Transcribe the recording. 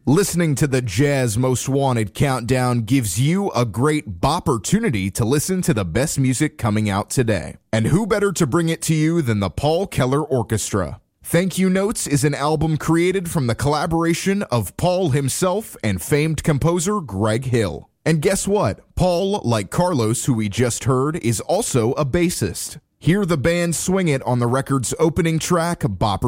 Listening to the Jazz Most Wanted Countdown gives you a great opportunity to listen to the best music coming out today. And who better to bring it to you than the Paul Keller Orchestra? Thank You Notes is an album created from the collaboration of Paul himself and famed composer Greg Hill. And guess what? Paul, like Carlos, who we just heard, is also a bassist. Hear the band swing it on the record's opening track, Bopper